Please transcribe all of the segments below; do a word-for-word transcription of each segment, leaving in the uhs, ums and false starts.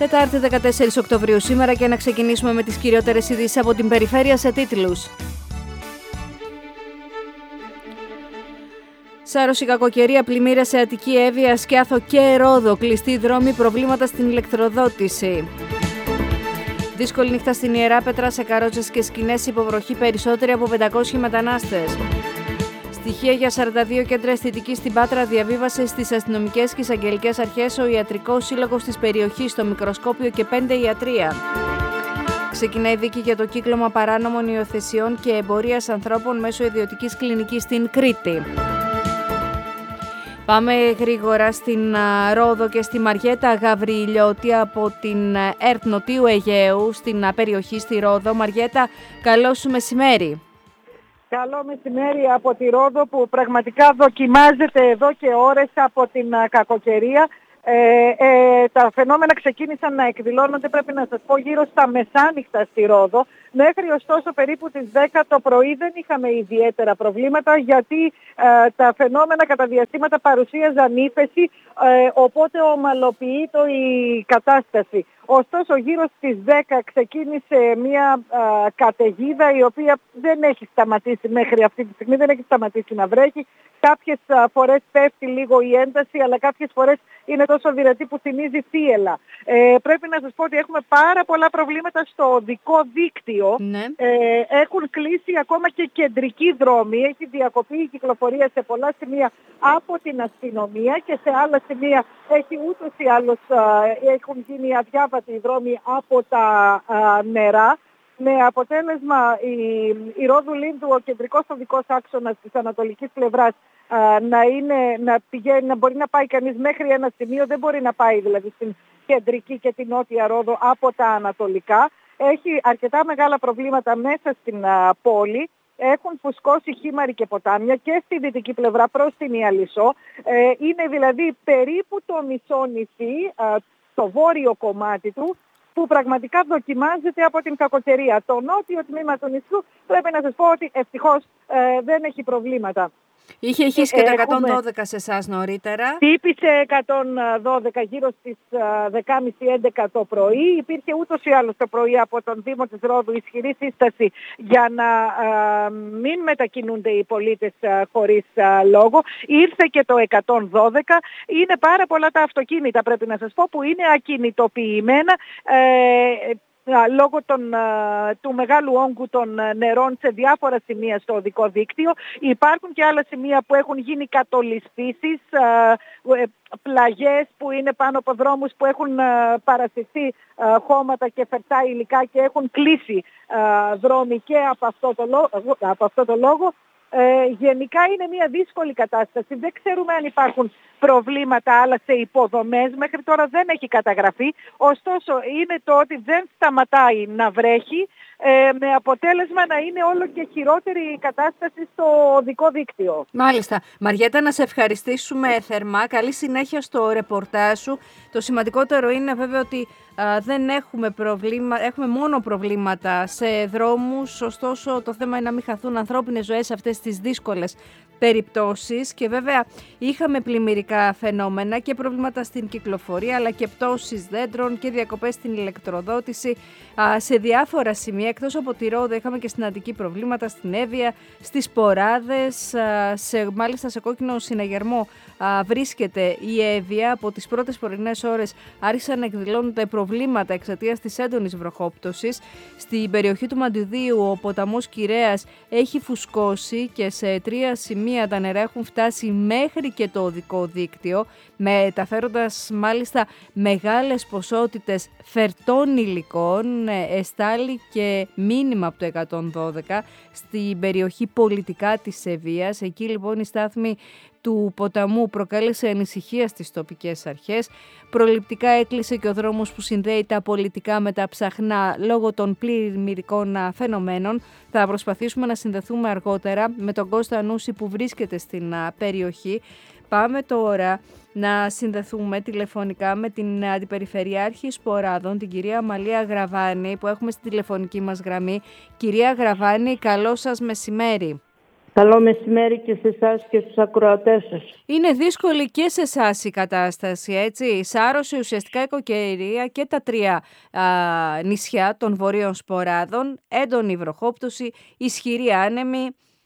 Τετάρτη δεκατέσσερις Οκτωβρίου σήμερα και να ξεκινήσουμε με τις κυριότερες ειδήσεις από την περιφέρεια σε τίτλους. Σάρωση κακοκαιρία, πλημμύρες σε Αττική, Εύβοια, Σκιάθο και Ρόδο. Κλειστοί δρόμοι, προβλήματα στην ηλεκτροδότηση. Δύσκολη νύχτα στην Ιεράπετρα, σε καρότσες και σκηνές, υποβροχή, περισσότεροι από πεντακόσιοι μετανάστες. Στοιχεία για σαράντα δύο κέντρα αισθητικής στην Πάτρα, διαβίβασε στις αστυνομικές και εισαγγελικές αρχές ο Ιατρικός Σύλλογος της περιοχής, το Μικροσκόπιο και πέντε ιατρεία. Ξεκινάει δίκη για το κύκλωμα παράνομων υιοθεσιών και εμπορίας ανθρώπων μέσω ιδιωτικής κλινικής στην Κρήτη. Πάμε γρήγορα στην Ρόδο και στη Μαριέτα Γαβριλιώτη από την ΕΡΤ Νοτίου Αιγαίου στην περιοχή στη Ρόδο. Μαριέτα, καλό σου μεσημέρι. Καλό μεσημέρι από τη Ρόδο που πραγματικά δοκιμάζεται εδώ και ώρες από την κακοκαιρία. Ε, ε, τα φαινόμενα ξεκίνησαν να εκδηλώνονται, πρέπει να σας πω, γύρω στα μεσάνυχτα στη Ρόδο. Μέχρι ωστόσο περίπου τις δέκα το πρωί δεν είχαμε ιδιαίτερα προβλήματα, γιατί ε, τα φαινόμενα κατά διαστήματα παρουσίαζαν ύφεση, ε, οπότε ομαλοποιείται η κατάσταση. Ωστόσο γύρω στις δέκα ξεκίνησε μια α, καταιγίδα η οποία δεν έχει σταματήσει μέχρι αυτή τη στιγμή, δεν έχει σταματήσει να βρέχει. Κάποιες α, φορές πέφτει λίγο η ένταση, αλλά κάποιες φορές είναι τόσο δυνατή που θυμίζει θύελλα. Ε, πρέπει να σας πω ότι έχουμε πάρα πολλά προβλήματα στο οδικό δίκτυο. Ναι. Ε, έχουν κλείσει ακόμα και κεντρικοί δρόμοι. Έχει διακοπεί η κυκλοφορία σε πολλά σημεία από την αστυνομία και σε άλλα σημεία έχει ούτως ή άλλως α, έχουν γίνει αδιάβατοι οι δρόμοι από τα α, νερά. Με αποτέλεσμα η, η Ρόδου Λίνδου, ο κεντρικός οδικός άξονας της ανατολικής πλευράς, α, να, είναι, να, πηγαίνει, να μπορεί να πάει κανείς μέχρι ένα σημείο, δεν μπορεί να πάει δηλαδή στην κεντρική και την νότια Ρόδο από τα ανατολικά. Έχει αρκετά μεγάλα προβλήματα μέσα στην α, πόλη. Έχουν φουσκώσει χήμαροι και ποτάμια και στη δυτική πλευρά προς την Ιαλισσό. Ε, είναι δηλαδή περίπου το μισό νησί, α, το βόρειο κομμάτι του, που πραγματικά δοκιμάζεται από την κακοκαιρία. Το νότιο τμήμα του νησιού πρέπει να σας πω ότι ευτυχώς ε, δεν έχει προβλήματα. Είχε χύσει και τα εκατόν δώδεκα σε εσάς νωρίτερα. Τύπησε εκατόν δώδεκα γύρω στις δέκα και μισή έντεκα το πρωί. Υπήρχε ούτως ή άλλως το πρωί από τον Δήμο της Ρόδου ισχυρή σύσταση για να α, μην μετακινούνται οι πολίτες α, χωρίς α, λόγο. Ήρθε και το εκατόν δώδεκα. Είναι πάρα πολλά τα αυτοκίνητα, πρέπει να σας πω, που είναι ακινητοποιημένα. Ε, λόγω των, του μεγάλου όγκου των νερών σε διάφορα σημεία στο οδικό δίκτυο. Υπάρχουν και άλλα σημεία που έχουν γίνει κατολισθήσεις, πλαγιές που είναι πάνω από δρόμους που έχουν παρασυρθεί χώματα και φερτά υλικά και έχουν κλείσει δρόμοι και από αυτό το λόγο. Από αυτό το λόγο. Ε, γενικά είναι μια δύσκολη κατάσταση. Δεν ξέρουμε αν υπάρχουν προβλήματα άλλα σε υποδομές. Μέχρι τώρα δεν έχει καταγραφεί. Ωστόσο είναι το ότι δεν σταματάει να βρέχει, ε, με αποτέλεσμα να είναι όλο και χειρότερη η κατάσταση στο οδικό δίκτυο. Μάλιστα. Μαριέτα, να σε ευχαριστήσουμε θερμά. Καλή συνέχεια στο ρεπορτάζ σου. Το σημαντικότερο είναι βέβαια ότι α, δεν έχουμε προβλήματα, έχουμε μόνο προβλήματα σε δρόμους. Ωστόσο το θέμα είναι να μην χαθούν ανθρώπινες ζωές σε αυτές τις δύσκολες περιπτώσεις και βέβαια είχαμε πλημμυρικά φαινόμενα και προβλήματα στην κυκλοφορία, αλλά και πτώσεις δέντρων και διακοπές στην ηλεκτροδότηση α, σε διάφορα σημεία. Εκτός από τη Ρόδο είχαμε και στην Αττική προβλήματα, στην Εύβοια, στις Ποράδες, α, σε, μάλιστα σε κόκκινο συναγερμό α, βρίσκεται η Εύβοια. Από τις πρώτες πρωινές ώρες άρχισαν να εκδηλώνονται προβλήματα εξαιτίας της έντονης βροχόπτωσης. Στην περιοχή του Μαντιδίου ο ποταμός Κυρέας έχει φουσκώσει και σε τρία σημεία τα νερά έχουν φτάσει μέχρι και το οδικό δίκτυο, μεταφέροντας μάλιστα μεγάλες ποσότητες φερτών υλικών, εστάλει και μήνυμα από το εκατόν δώδεκα στην περιοχή πολιτικά της Εύβοιας. Εκεί λοιπόν η στάθμη του ποταμού προκάλεσε ανησυχία στις τοπικές αρχές. Προληπτικά έκλεισε και ο δρόμος που συνδέει τα πολιτικά με τα ψαχνά λόγω των πλημμυρικών φαινομένων. Θα προσπαθήσουμε να συνδεθούμε αργότερα με τον Κώστα Ανούση που βρίσκεται στην περιοχή. Πάμε τώρα να συνδεθούμε τηλεφωνικά με την Αντιπεριφερειάρχη Σποράδων, την κυρία Αμαλία Γραβάνη, που έχουμε στη τηλεφωνική μας γραμμή. Κυρία Γραβάνη, καλό σας μεσημέρι. Καλό μεσημέρι και σε εσάς και στους ακροατές σας. Είναι δύσκολη και σε εσάς η κατάσταση, έτσι. Σάρωσε ουσιαστικά η κακοκαιρία και τα τρία α, νησιά των Βορείων Σποράδων, έντονη βροχόπτωση, ισχυρή άνεμη.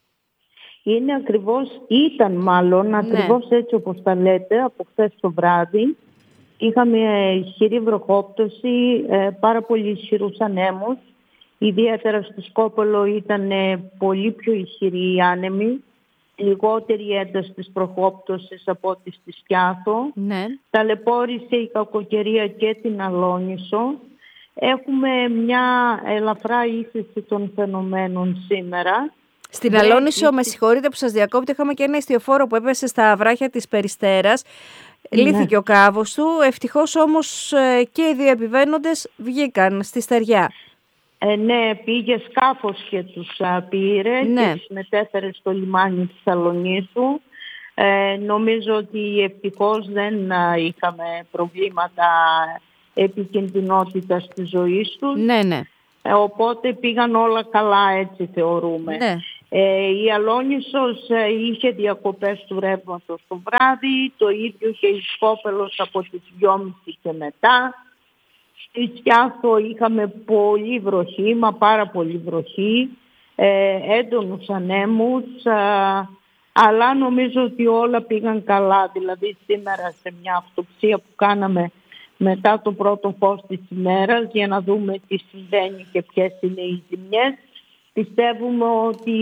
Είναι ακριβώς, ήταν μάλλον ναι. ακριβώς έτσι όπως τα λέτε, από χθες το βράδυ. Είχαμε ισχυρή βροχόπτωση, πάρα πολύ ισχυρούς ανέμους. Ιδιαίτερα στο Σκόπελο ήταν πολύ πιο ισχυρή η άνεμη, λιγότερη ένταση της βροχόπτωσης από ό,τι στη Σκιάθο. Ναι. Ταλαιπώρησε η κακοκαιρία και την Αλόνησο. Έχουμε μια ελαφρά ύφεση των φαινομένων σήμερα. Στην Αλόνησο, με συγχωρείτε που σας διακόπτω, είχαμε και ένα ιστιοφόρο που έπεσε στα βράχια της Περιστέρας. Ναι. Λύθηκε ο κάβος του, ευτυχώς όμως και οι δύο επιβαίνοντες βγήκαν στη στεριά. Ε, ναι, πήγε σκάφος και τους α, πήρε ναι. και τους μετέφερε στο λιμάνι της Αλονίσου. Ε, νομίζω ότι ευτυχώς δεν α, είχαμε προβλήματα επικινδυνότητας της ζωής τους. Ναι, ναι. Ε, οπότε πήγαν όλα καλά, έτσι θεωρούμε. Ναι. Ε, η Αλόνησος ε, είχε διακοπές του ρεύματος το βράδυ, το ίδιο και η Σκόπελος από τις δυόμιση και μετά. Στη Σκιάθο είχαμε πολύ βροχή, μα πάρα πολύ βροχή, ε, έντονους ανέμους, α, αλλά νομίζω ότι όλα πήγαν καλά. Δηλαδή σήμερα σε μια αυτοψία που κάναμε μετά το πρώτο φως της ημέρας για να δούμε τι συμβαίνει και ποιες είναι οι ζημιές, πιστεύουμε ότι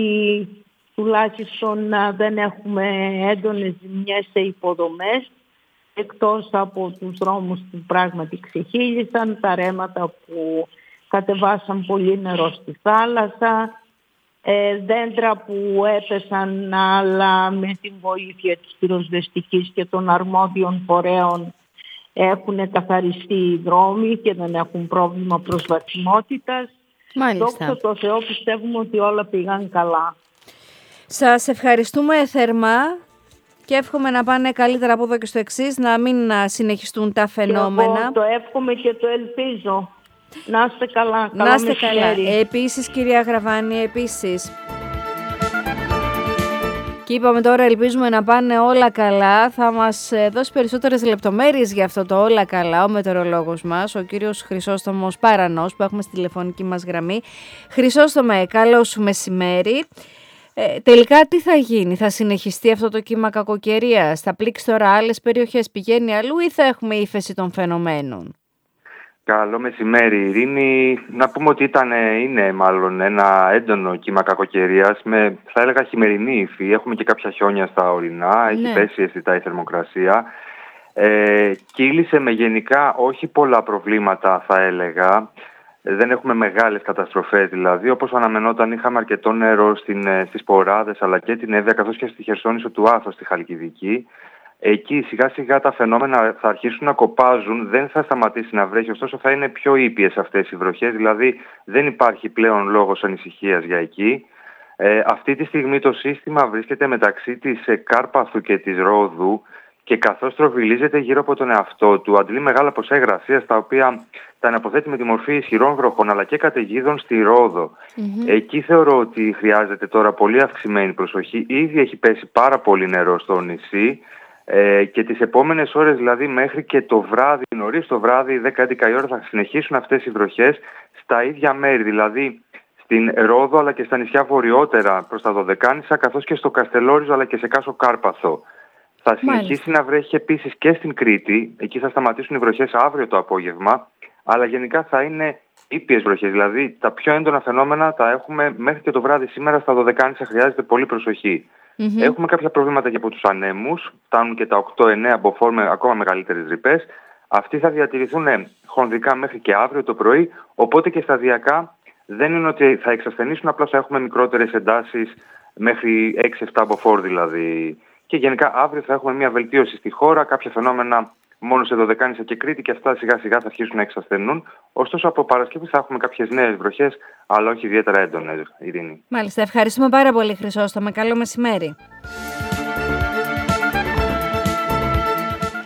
τουλάχιστον α, δεν έχουμε έντονες ζημιές σε υποδομές, εκτός από τους δρόμους που πράγματι ξεχύλισαν, τα ρέματα που κατεβάσαν πολύ νερό στη θάλασσα, ε, δέντρα που έπεσαν, αλλά με την βοήθεια της πυροσβεστικής και των αρμόδιων φορέων έχουν καθαριστεί οι δρόμοι και δεν έχουν πρόβλημα προσβασιμότητας. Μάλιστα. Δόξα τω Θεώ, πιστεύουμε ότι όλα πήγαν καλά. Σας ευχαριστούμε θερμά. Και εύχομαι να πάνε καλύτερα από εδώ και στο εξής, να μην συνεχιστούν τα φαινόμενα. Και εγώ το εύχομαι και το ελπίζω. Να είστε καλά. Καλό να είστε καλά. μεσημέρι. Επίσης, κυρία Γραβάνη, επίσης. Και είπαμε τώρα, ελπίζουμε να πάνε όλα καλά. Θα μας δώσει περισσότερες λεπτομέρειες για αυτό το όλα καλά ο μετεωρολόγος μας, ο κύριος Χρυσόστομος Παρανός, που έχουμε στη τηλεφωνική μας γραμμή. Χρυσόστομε, καλό σου μεσημέρι. Ε, τελικά τι θα γίνει, θα συνεχιστεί αυτό το κύμα κακοκαιρίας, θα πλήξει τώρα άλλες περιοχές, πηγαίνει αλλού ή θα έχουμε ύφεση των φαινομένων? Καλό μεσημέρι, Ειρήνη. Να πούμε ότι ήταν, είναι μάλλον ένα έντονο κύμα κακοκαιρίας με, θα έλεγα, χειμερινή υφή. Έχουμε και κάποια χιόνια στα ορεινά, έχει ναι. πέσει αισθητά η θερμοκρασία. Ε, κύλησε με γενικά όχι πολλά προβλήματα, θα έλεγα. Δεν έχουμε μεγάλες καταστροφές δηλαδή. Όπως αναμενόταν, είχαμε αρκετό νερό στην, στις Ποράδες αλλά και την Εύβοια, καθώς και στη Χερσόνησο του Άθος, στη Χαλκιδική. Εκεί σιγά σιγά τα φαινόμενα θα αρχίσουν να κοπάζουν, δεν θα σταματήσει να βρέχει, ωστόσο θα είναι πιο ήπιες αυτές οι βροχές, δηλαδή δεν υπάρχει πλέον λόγος ανησυχίας για εκεί. Ε, αυτή τη στιγμή το σύστημα βρίσκεται μεταξύ της Κάρπαθου και της Ρόδου και καθώς τροβιλίζεται γύρω από τον εαυτό του, αντλεί μεγάλα ποσά υγρασίας, τα οποία τα αναποθέτει με τη μορφή ισχυρών βροχών αλλά και καταιγίδων στη Ρόδο. Mm-hmm. Εκεί θεωρώ ότι χρειάζεται τώρα πολύ αυξημένη προσοχή. Ήδη έχει πέσει πάρα πολύ νερό στο νησί ε, και τις επόμενες ώρες, δηλαδή μέχρι και το βράδυ, νωρίς το βράδυ, δέκα έντεκα η ώρα, θα συνεχίσουν αυτές οι βροχές στα ίδια μέρη, δηλαδή στην Ρόδο αλλά και στα νησιά βορειότερα προς τα Δωδεκάνησα, καθώς και στο Καστελόριζο αλλά και σε Κάσο Κάρπαθο. Θα συνεχίσει Μάλιστα. να βρέχει επίσης και στην Κρήτη. Εκεί θα σταματήσουν οι βροχές αύριο το απόγευμα. Αλλά γενικά θα είναι ήπιες βροχές. Δηλαδή τα πιο έντονα φαινόμενα τα έχουμε μέχρι και το βράδυ σήμερα στα Δωδεκάνησα. Χρειάζεται πολύ προσοχή. Mm-hmm. Έχουμε κάποια προβλήματα και από τους ανέμους. Φτάνουν και τα οκτώ εννέα μποφόρ με ακόμα μεγαλύτερες ρηπές. Αυτοί θα διατηρηθούν χονδρικά μέχρι και αύριο το πρωί. Οπότε και σταδιακά δεν είναι ότι θα εξασθενήσουν. Απλώς θα έχουμε μικρότερες εντάσεις μέχρι έξι επτά μποφόρ δηλαδή. Και γενικά αύριο θα έχουμε μια βελτίωση στη χώρα, κάποια φαινόμενα μόνο σε Δωδεκάνησα και Κρήτη και αυτά σιγά σιγά θα αρχίσουν να εξασθενούν. Ωστόσο από Παρασκευή θα έχουμε κάποιες νέες βροχές, αλλά όχι ιδιαίτερα έντονες, Ειρήνη. Μάλιστα, ευχαριστούμε πάρα πολύ Χρυσόστομε, καλό μεσημέρι.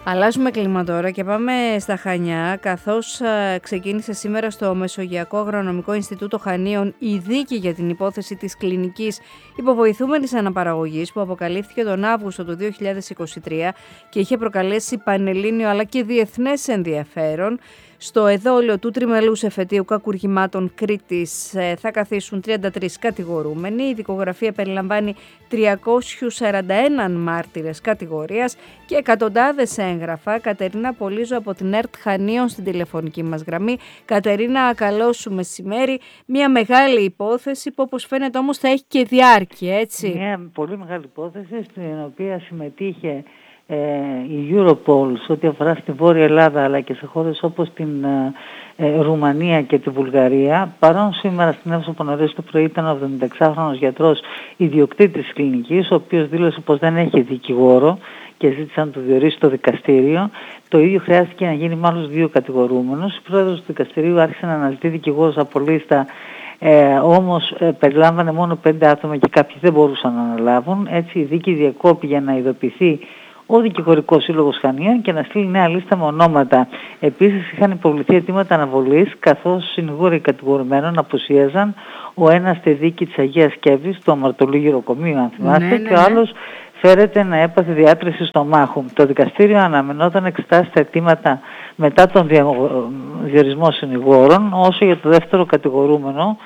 Αλλάζουμε κλίμα τώρα και πάμε στα Χανιά, καθώς ξεκίνησε σήμερα στο Μεσογειακό Αγρονομικό Ινστιτούτο Χανίων η δίκη για την υπόθεση της κλινικής υποβοηθούμενης αναπαραγωγής που αποκαλύφθηκε τον Αύγουστο του δύο χιλιάδες είκοσι τρία και είχε προκαλέσει πανελλήνιο αλλά και διεθνές ενδιαφέρον. Στο εδόλιο του τριμελούς εφετείου κακουργημάτων Κρήτης θα καθίσουν τριάντα τρεις κατηγορούμενοι. Η δικογραφία περιλαμβάνει τριακόσιους σαράντα ένα μάρτυρες κατηγορίας και εκατοντάδες έγγραφα. Κατερίνα Πολύζο από την ΕΡΤ Χανίων στην τηλεφωνική μας γραμμή. Κατερίνα, καλό σου μεσημέρι. Μια μεγάλη υπόθεση που όπως φαίνεται όμως θα έχει και διάρκεια, έτσι. Μια πολύ μεγάλη υπόθεση στην οποία συμμετείχε η Europol σε ό,τι αφορά στη Βόρεια Ελλάδα αλλά και σε χώρες όπως την ε, Ρουμανία και τη Βουλγαρία. Παρόν σήμερα στην αίθουσα που νωρίς το πρωί ήταν ο εβδομηνταεξάχρονος γιατρός ιδιοκτήτης της κλινικής, ο οποίος δήλωσε πως δεν έχει δικηγόρο και ζήτησε να το διορίσει το δικαστήριο. Το ίδιο χρειάστηκε να γίνει με άλλους δύο κατηγορούμενους. Η πρόεδρος του δικαστηρίου άρχισε να αναζητεί δικηγόρους από λίστα. Ε, όμως ε, περιλάμβανε μόνο πέντε άτομα και κάποιοι δεν μπορούσαν να αναλάβουν. Έτσι η δίκη διακόπη για να ειδοποιηθεί ο Δικηγορικός Σύλλογος Χανίων και να στείλει νέα λίστα με ονόματα. Επίσης είχαν υποβληθεί αιτήματα αναβολής, καθώς συνηγόροι κατηγορουμένων απουσίαζαν, ο ένας στη δίκη της Αγίας Σκεύης, του αμαρτωλού γυροκομείου αν θυμάστε, ναι, ναι, και ο άλλος φέρεται να έπαθε διάτρηση στομάχου. Το δικαστήριο αναμενόταν να εξετάσει τα αιτήματα μετά τον διορισμό συνηγόρων, όσο για το δεύτερο κατηγορούμενο,